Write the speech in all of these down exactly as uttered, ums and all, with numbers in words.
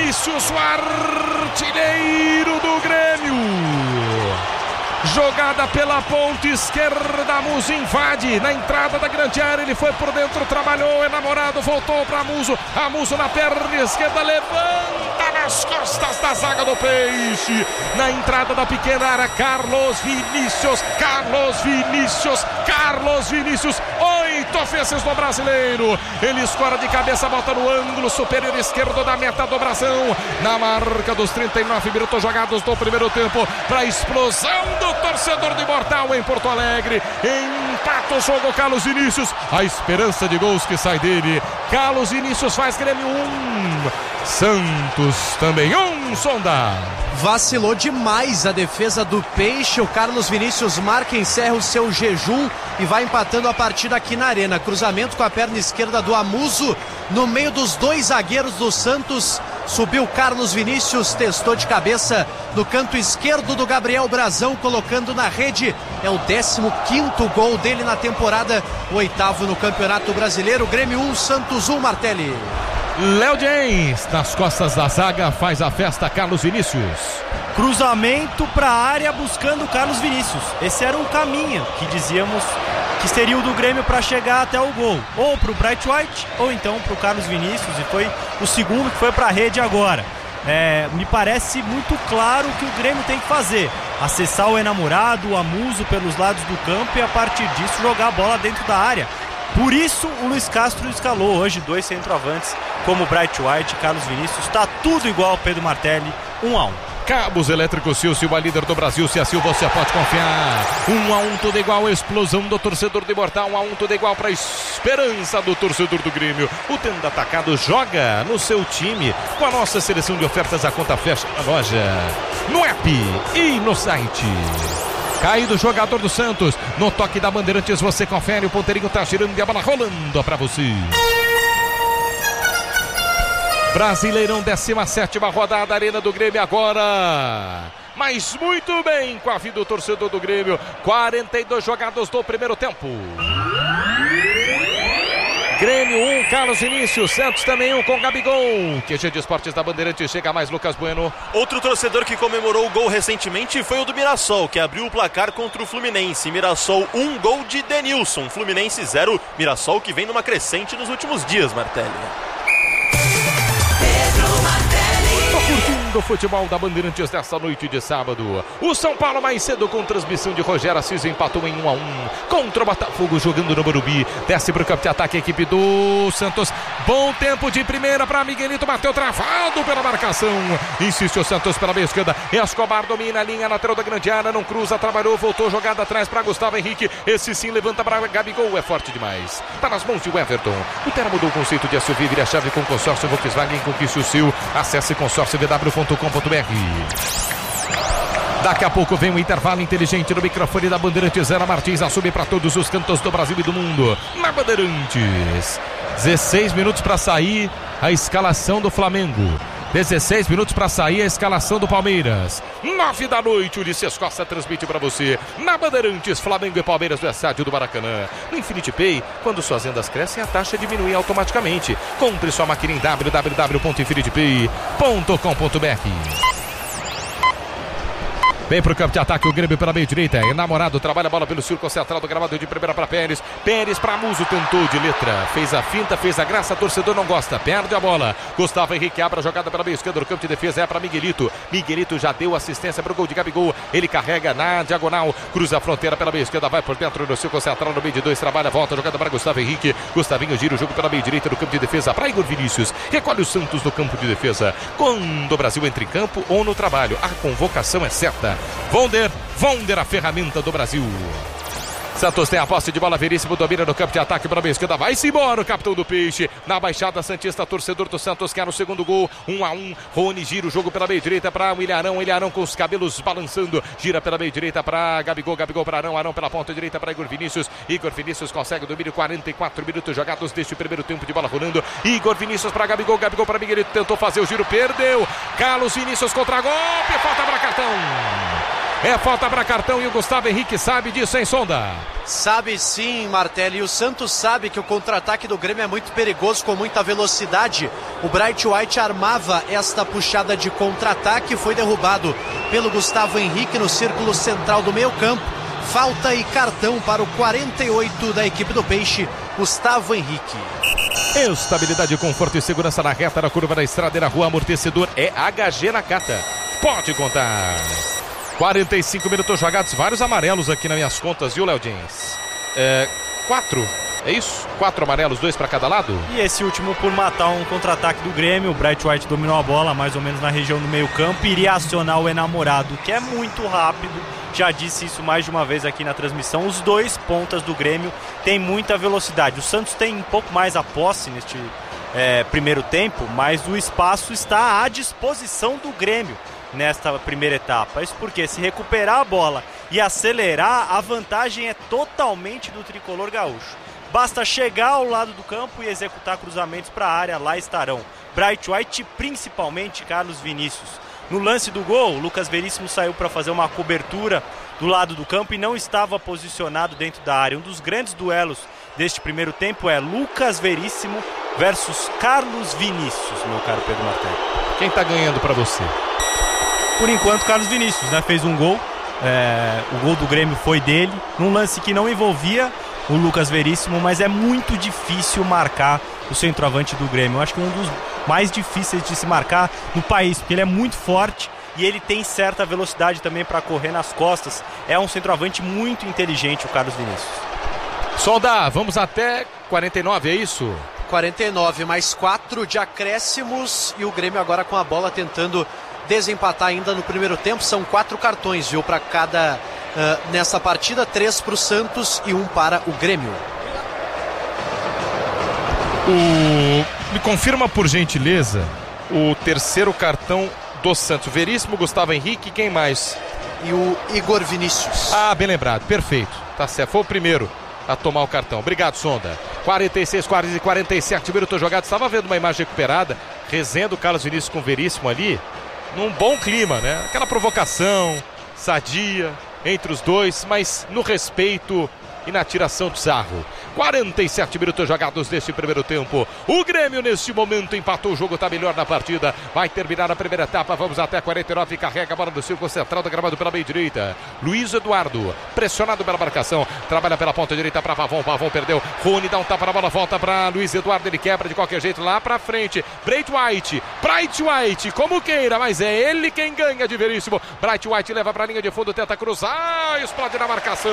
Vinícius, o artilheiro do Grêmio. Jogada pela ponta esquerda, Muso invade na entrada da grande área, ele foi por dentro, trabalhou, enamorado, voltou para Muso, a Muso na perna esquerda, levanta nas costas da zaga do Peixe, na entrada da pequena área, Carlos Vinícius, Carlos Vinícius, Carlos Vinícius, oito ofensas do brasileiro, ele escora de cabeça, bota no ângulo superior esquerdo da meta do Brasão, na marca dos trinta e nove minutos jogados do primeiro tempo, para a explosão do torcedor de Imortal em Porto Alegre. Empata o jogo Carlos Vinícius, a esperança de gols que sai dele. Carlos Vinícius faz Grêmio um, Santos também um. Sonda. Vacilou demais a defesa do Peixe. O Carlos Vinícius marca, encerra o seu jejum e vai empatando a partida aqui na Arena. Cruzamento com a perna esquerda do Amuso no meio dos dois zagueiros do Santos. Subiu Carlos Vinícius, testou de cabeça no canto esquerdo do Gabriel Brazão, colocando na rede. É o décimo quinto gol dele na temporada, o oitavo no Campeonato Brasileiro. Grêmio um, Santos um, Martelli. Léo James, nas costas da zaga, faz a festa Carlos Vinícius. Cruzamento para a área buscando Carlos Vinícius. Esse era o caminho que dizíamos que seria o do Grêmio para chegar até o gol. Ou para o Bright White, ou então para o Carlos Vinícius. E foi o segundo que foi para a rede agora. É, me parece muito claro o que o Grêmio tem que fazer. Acessar o enamorado, o Amuso pelos lados do campo e a partir disso jogar a bola dentro da área. Por isso o Luiz Castro escalou hoje dois centroavantes como Bright White e Carlos Vinícius. Está tudo igual, Pedro Martelli, um a um. Cabos Elétricos Sil, Silva, líder do Brasil. Se a Sil você pode confiar. Um a um, tudo igual. Explosão do torcedor de Imortal. Um a um, tudo igual para a esperança do torcedor do Grêmio. O Tenda Atacado joga no seu time. Com a nossa seleção de ofertas, a conta fecha na loja, no app e no site. Caído o jogador do Santos. No toque da Bandeirantes você confere. O ponteirinho tá girando e a bola rolando para você. Brasileirão, décima sétima rodada, Arena do Grêmio agora. Mas muito bem com a vida do torcedor do Grêmio. quarenta e dois jogados do primeiro tempo. Grêmio um, Carlos Vinícius. Santos também um com Gabigol. Q G de Esportes da Bandeirantes, chega mais Lucas Bueno. Outro torcedor que comemorou o gol recentemente foi o do Mirassol, que abriu o placar contra o Fluminense. Mirassol um, gol de Denilson. Fluminense zero. Mirassol que vem numa crescente nos últimos dias, Martelli. Curtindo o futebol da Bandeirantes desta noite de sábado. O São Paulo mais cedo com transmissão de Rogério Assis empatou em um a um contra o Botafogo jogando no Morumbi. Desce para o campo de ataque a equipe do Santos. Bom tempo de primeira para Miguelito, bateu travado pela marcação. Insiste o Santos pela meia esquerda. Escobar domina a linha lateral da grande área, não cruza, trabalhou, voltou, jogada atrás para Gustavo Henrique. Esse sim levanta para Gabigol, é forte demais. Está nas mãos de Everton. O Terra mudou o conceito de S U V, vira a chave com consórcio Volkswagen, conquiste o seu. Acesse consórcio v w ponto com ponto b r. Daqui a pouco vem um intervalo inteligente no microfone da Bandeirantes. Ana Martins assume para todos os cantos do Brasil e do mundo. Na Bandeirantes. dezesseis minutos para sair a escalação do Flamengo. dezesseis minutos para sair a escalação do Palmeiras. nove da noite, Ulisses Costa transmite para você. Na Bandeirantes, Flamengo e Palmeiras do estádio do Maracanã. No Infinity Pay, quando suas vendas crescem, a taxa diminui automaticamente. Compre sua máquina em w w w ponto infinity pay ponto com ponto b r. Vem pro campo de ataque o Grêmio pela meia direita. Enamorado, trabalha a bola pelo círculo central do gramado de primeira para Pérez. Pérez para Muso, tentou de letra. Fez a finta, fez a graça, torcedor não gosta. Perde a bola. Gustavo Henrique abre a jogada pela meia esquerda do campo de defesa. É para Miguelito. Miguelito já deu assistência para o gol de Gabigol. Ele carrega na diagonal. Cruza a fronteira pela meia esquerda. Vai por dentro do círculo central no meio de dois. Trabalha, volta, jogada para Gustavo Henrique. Gustavinho gira o jogo pela meia direita do campo de defesa para Igor Vinícius. Recolhe o Santos do campo de defesa. Quando o Brasil entra em campo ou no trabalho, a convocação é certa. Vonder, Vonder, a ferramenta do Brasil. Santos tem a posse de bola, Veríssimo domina no campo de ataque para a esquerda, vai-se embora o capitão do Peixe, na Baixada Santista, torcedor do Santos quer o segundo gol, um a um, Rony gira o jogo pela meia direita para o Ilharão, Ilharão com os cabelos balançando, gira pela meia direita para Gabigol, Gabigol para Arão, Arão pela ponta direita para Igor Vinícius, Igor Vinícius consegue o domínio, quarenta e quatro minutos jogados deste primeiro tempo de bola rolando, Igor Vinícius para Gabigol, Gabigol para Miguelito, tentou fazer o giro, perdeu, Carlos Vinícius contra golpe, falta para cartão. É falta para cartão e o Gustavo Henrique sabe disso, hein, Sonda? Sabe sim, Martelli, e o Santos sabe que o contra-ataque do Grêmio é muito perigoso, com muita velocidade. O Bright White armava esta puxada de contra-ataque, foi derrubado pelo Gustavo Henrique no círculo central do meio campo. Falta e cartão para o quarenta e oito da equipe do Peixe, Gustavo Henrique. Estabilidade, conforto e segurança na reta, na curva da estrada e na rua. Amortecedor é H G Nakata. Pode contar. quarenta e cinco minutos jogados, vários amarelos aqui nas minhas contas, viu, Léo Dins? É, quatro, é isso? Quatro amarelos, dois para cada lado? E esse último por matar um contra-ataque do Grêmio. O Bright White dominou a bola mais ou menos na região do meio campo, iria acionar o enamorado, que é muito rápido. Já disse isso mais de uma vez aqui na transmissão. Os dois pontas do Grêmio têm muita velocidade. O Santos tem um pouco mais a posse neste é, primeiro tempo, mas o espaço está à disposição do Grêmio nesta primeira etapa. Isso porque se recuperar a bola e acelerar, a vantagem é totalmente do tricolor gaúcho. Basta chegar ao lado do campo e executar cruzamentos para a área, lá estarão Bright White e principalmente Carlos Vinícius. No lance do gol, o Lucas Veríssimo saiu para fazer uma cobertura do lado do campo e não estava posicionado dentro da área. Um dos grandes duelos deste primeiro tempo é Lucas Veríssimo versus Carlos Vinícius, meu caro Pedro Martelli. Quem está ganhando para você? Por enquanto, Carlos Vinícius, né? Fez um gol, é, o gol do Grêmio foi dele, num lance que não envolvia o Lucas Veríssimo, mas é muito difícil marcar o centroavante do Grêmio. Eu acho que é um dos mais difíceis de se marcar no país, porque ele é muito forte e ele tem certa velocidade também para correr nas costas. É um centroavante muito inteligente, o Carlos Vinícius. Sonda, vamos até quarenta e nove, é isso? quarenta e nove, mais quatro de acréscimos e o Grêmio agora com a bola tentando desempatar ainda no primeiro tempo. São quatro cartões, viu, para cada uh, nessa partida, três para o Santos e um para o Grêmio. O... Me confirma por gentileza o terceiro cartão do Santos. Veríssimo, Gustavo Henrique, quem mais? E o Igor Vinícius. Ah, bem lembrado, perfeito, tá certo, foi o primeiro a tomar o cartão. Obrigado, Sonda. quarenta e seis, quarenta e sete minutos jogados. Estava vendo uma imagem recuperada, Rezendo o Carlos Vinícius com o Veríssimo ali, num bom clima, né? Aquela provocação sadia entre os dois, mas no respeito e na tiração do sarro. quarenta e sete minutos jogados neste primeiro tempo. O Grêmio neste momento empatou o jogo, está melhor na partida. Vai terminar a primeira etapa, vamos até quarenta e nove, carrega a bola do círculo central, do gramado pela meia direita. Luiz Eduardo, pressionado pela marcação, trabalha pela ponta direita para Pavão, Pavão perdeu. Rony dá um tapa na bola, volta para Luiz Eduardo, ele quebra de qualquer jeito lá para frente. Bright White, Bright White, como queira, mas é ele quem ganha de Veríssimo. Bright White leva para a linha de fundo, tenta cruzar, explode na marcação.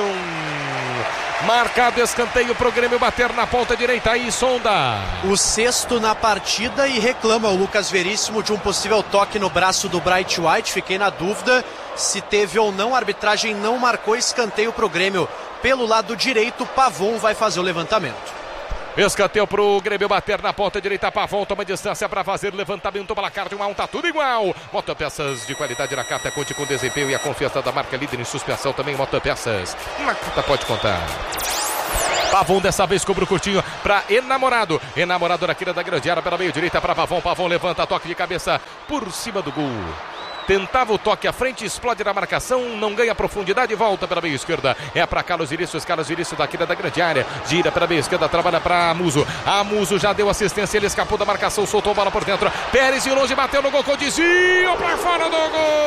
Marcado escanteio pro Grêmio bater na ponta direita aí, Sonda. O sexto na partida e reclama o Lucas Veríssimo de um possível toque no braço do Bright White. Fiquei na dúvida se teve ou não, a arbitragem não marcou escanteio pro Grêmio. Pelo lado direito, Pavon vai fazer o levantamento. Escanteio pro Grêmio bater na ponta direita. Pavão toma distância para fazer o levantamento. Placar de um a um, tá tudo igual. Motopeças de qualidade na carta, conte com desempenho e a confiança da marca líder em suspensão também. Motopeças na carta, pode contar. Pavão dessa vez cobra o curtinho para Enamorado. Enamorado na quina da grande área pela meio direita para Pavão. Pavão levanta, toque de cabeça por cima do gol. Tentava o toque à frente, explode na marcação, não ganha profundidade, volta pela meia esquerda. É para Carlos Vinícius, Carlos Vinícius da quina da grande área. Gira pela meia esquerda, trabalha para Amuso. Amuso já deu assistência, ele escapou da marcação, soltou a bola por dentro. Pérez de longe, bateu no gol com desvio para fora do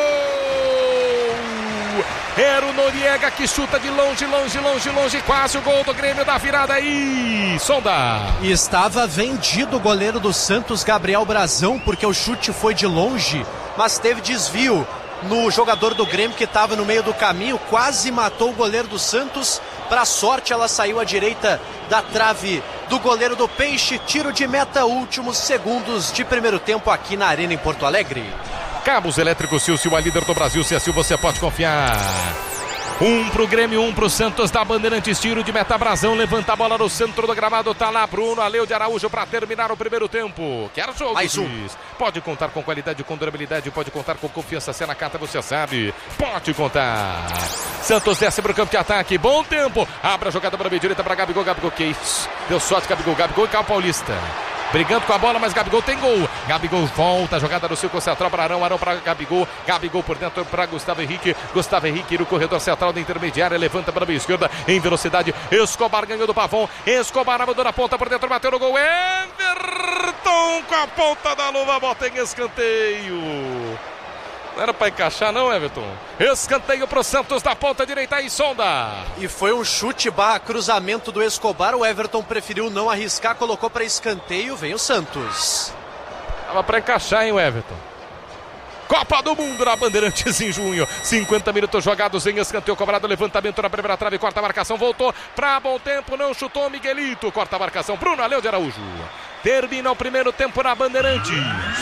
gol. Era o Noriega que chuta de longe, longe, longe, longe. Quase o gol do Grêmio da virada aí. Sonda. E estava vendido o goleiro do Santos, Gabriel Brazão, porque o chute foi de longe, mas teve desvio no jogador do Grêmio que estava no meio do caminho. Quase matou o goleiro do Santos. Para sorte, ela saiu à direita da trave do goleiro do Peixe. Tiro de meta, últimos segundos de primeiro tempo aqui na Arena em Porto Alegre. Cabos Elétricos Silcio, a líder do Brasil. Se assim você pode confiar. Um pro Grêmio, um pro Santos da Bandeirantes. Tiro de meta, Brazão levanta a bola no centro do gramado. Tá lá Bruno Aleu de Araújo para terminar o primeiro tempo. Quer jogo, mais um. Pode contar com qualidade, com durabilidade. Pode contar com confiança. Se é na carta, você sabe. Pode contar. Santos desce pro campo de ataque. Bom tempo. Abre a jogada para a meia direita para Gabigol. Gabigol, que isso? Deu sorte, Gabigol. Gabigol e Cal Paulista. brigando com a bola, mas Gabigol tem gol. Gabigol volta, a jogada do círculo central para Arão, Arão para Gabigol, Gabigol por dentro para Gustavo Henrique, Gustavo Henrique no corredor central da intermediária, levanta para a esquerda em velocidade, Escobar ganhou do Pavão, Escobar mandou na ponta por dentro, bateu no gol, Everton com a ponta da luva, bota em escanteio. Não era para encaixar não, Everton. Escanteio pro Santos da ponta direita aí, Sonda. E foi um chute barra cruzamento do Escobar. O Everton preferiu não arriscar, colocou para escanteio. Vem o Santos. Tava para encaixar, hein, o Everton. Copa do Mundo na Bandeirantes em junho. cinquenta minutos jogados em escanteio cobrado. Levantamento na primeira trave. Corta a marcação. Voltou para bom tempo. Não chutou Miguelito. Corta a marcação. Bruno Aleu de Araújo. Termina o primeiro tempo na Bandeirantes.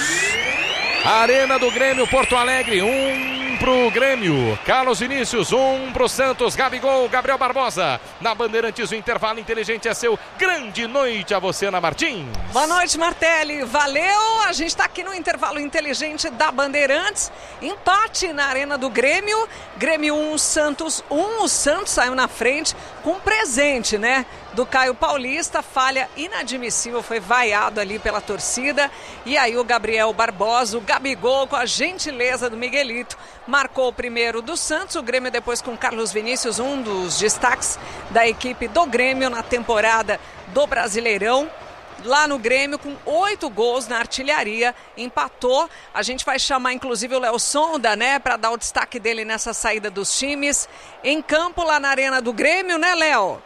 Arena do Grêmio, Porto Alegre, um pro Grêmio, Carlos Vinícius, um pro Santos, Gabigol, Gabriel Barbosa. Na Bandeirantes, o intervalo inteligente é seu. Grande noite a você, Ana Martins. Boa noite, Martelli. Valeu. A gente está aqui no intervalo inteligente da Bandeirantes. Empate na Arena do Grêmio. Grêmio um, Santos um. O Santos saiu na frente com um presente, né? Do Caio Paulista, falha inadmissível, foi vaiado ali pela torcida. E aí o Gabriel Barbosa, o Gabigol, com a gentileza do Miguelito, marcou o primeiro do Santos. O Grêmio depois com Carlos Vinícius, um dos destaques da equipe do Grêmio na temporada do Brasileirão. Lá no Grêmio, com oito gols na artilharia, empatou. A gente vai chamar inclusive o Léo Sonda, né, para dar o destaque dele nessa saída dos times. Em campo lá na Arena do Grêmio, né, Léo?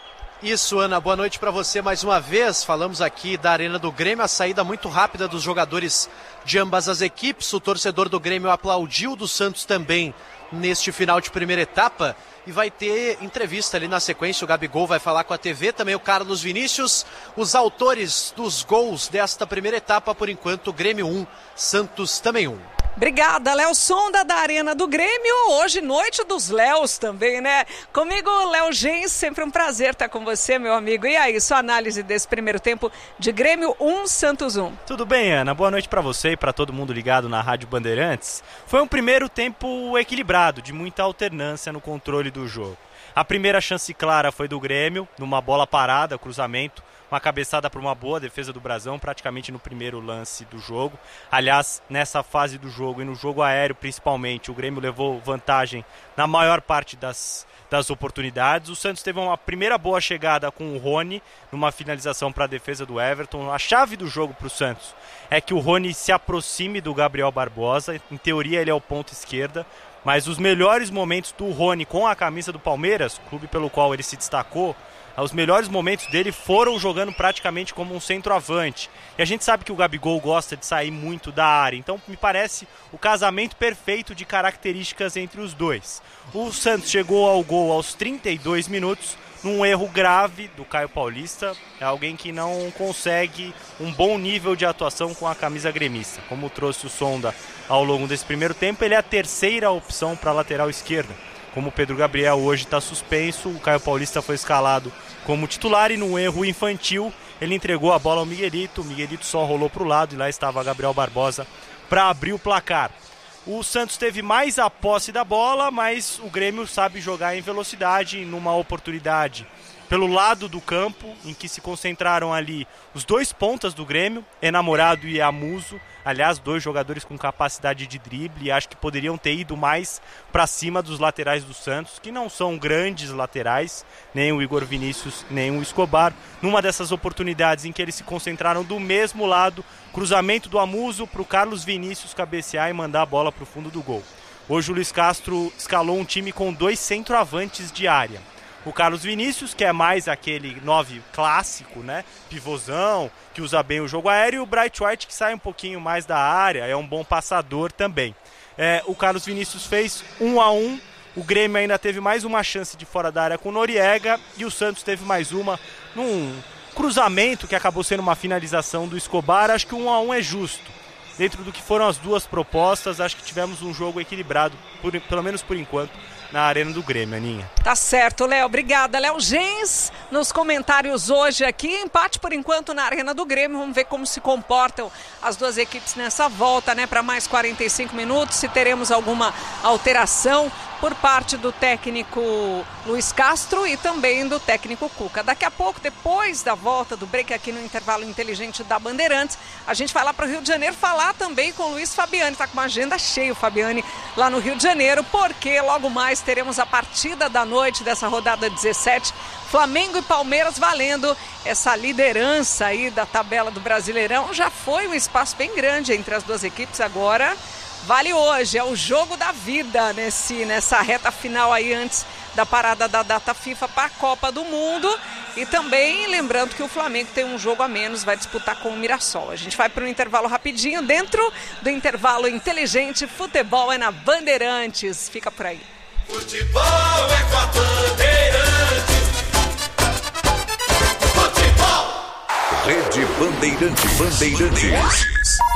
Isso, Ana, boa noite para você mais uma vez. Falamos aqui da Arena do Grêmio, a saída muito rápida dos jogadores de ambas as equipes. O torcedor do Grêmio aplaudiu, do Santos também neste final de primeira etapa. E vai ter entrevista ali na sequência, o Gabigol vai falar com a T V, também o Carlos Vinícius, os autores dos gols desta primeira etapa. Por enquanto, Grêmio um, Santos também um. Obrigada, Léo Sonda da Arena do Grêmio, hoje noite dos Léos também, né? Comigo, Léo Gens, sempre um prazer estar com você, meu amigo. E aí, sua análise desse primeiro tempo de Grêmio um, Santos um. Tudo bem, Ana? Boa noite para você e para todo mundo ligado na Rádio Bandeirantes. Foi um primeiro tempo equilibrado, de muita alternância no controle do jogo. A primeira chance clara foi do Grêmio, numa bola parada, cruzamento, uma cabeçada para uma boa defesa do Brasão, praticamente no primeiro lance do jogo. Aliás, nessa fase do jogo e no jogo aéreo principalmente, o Grêmio levou vantagem na maior parte das, das oportunidades. O Santos teve uma primeira boa chegada com o Rony, numa finalização para a defesa do Everton. A chave do jogo para o Santos é que o Rony se aproxime do Gabriel Barbosa. Em teoria ele é o ponta esquerda, mas os melhores momentos do Rony com a camisa do Palmeiras, clube pelo qual ele se destacou, os melhores momentos dele foram jogando praticamente como um centroavante. E a gente sabe que o Gabigol gosta de sair muito da área, então me parece o casamento perfeito de características entre os dois. O Santos chegou ao gol aos trinta e dois minutos, num erro grave do Caio Paulista. É alguém que não consegue um bom nível de atuação com a camisa gremista. Como trouxe o Sonda ao longo desse primeiro tempo, ele é a terceira opção para a lateral esquerda. Como o Pedro Gabriel hoje está suspenso, o Caio Paulista foi escalado como titular e num erro infantil ele entregou a bola ao Miguelito. O Miguelito só rolou para o lado e lá estava Gabriel Barbosa para abrir o placar. O Santos teve mais a posse da bola, mas o Grêmio sabe jogar em velocidade, numa oportunidade pelo lado do campo, em que se concentraram ali os dois pontas do Grêmio, Enamorado e Amuso. Aliás, dois jogadores com capacidade de drible, e acho que poderiam ter ido mais para cima dos laterais do Santos, que não são grandes laterais, nem o Igor Vinícius, nem o Escobar. Numa dessas oportunidades em que eles se concentraram do mesmo lado, cruzamento do Amuso para o Carlos Vinícius cabecear e mandar a bola para o fundo do gol. Hoje o Luiz Castro escalou um time com dois centroavantes de área. O Carlos Vinícius, que é mais aquele nove clássico, né? Pivôzão, que usa bem o jogo aéreo, e o Bright White, que sai um pouquinho mais da área, é um bom passador também. É, o Carlos Vinícius fez um a um, o Grêmio ainda teve mais uma chance de fora da área com o Noriega, e o Santos teve mais uma num cruzamento que acabou sendo uma finalização do Escobar. Acho que um a um é justo. Dentro do que foram as duas propostas, acho que tivemos um jogo equilibrado, por, pelo menos por enquanto, na Arena do Grêmio, Aninha. Tá certo, Léo. Obrigada, Léo Gens. Nos comentários hoje aqui, empate por enquanto na Arena do Grêmio. Vamos ver como se comportam as duas equipes nessa volta, né, para mais quarenta e cinco minutos, se teremos alguma alteração por parte do técnico Luiz Castro e também do técnico Cuca. Daqui a pouco, depois da volta do break aqui no intervalo inteligente da Bandeirantes, a gente vai lá para o Rio de Janeiro falar também com o Luiz Fabiani. Está com uma agenda cheia o Fabiani lá no Rio de Janeiro, porque logo mais teremos a partida da noite dessa rodada dezessete, Flamengo e Palmeiras valendo essa liderança aí da tabela do Brasileirão. Já foi um espaço bem grande entre as duas equipes, agora vale hoje, é o jogo da vida nesse, nessa reta final aí antes da parada da data FIFA para a Copa do Mundo. E também lembrando que o Flamengo tem um jogo a menos, vai disputar com o Mirassol. A gente vai para um intervalo rapidinho, dentro do intervalo inteligente, futebol é na Bandeirantes. Fica por aí. Futebol é com a Bandeirantes. Futebol. Rede Bandeirantes. Bandeirantes.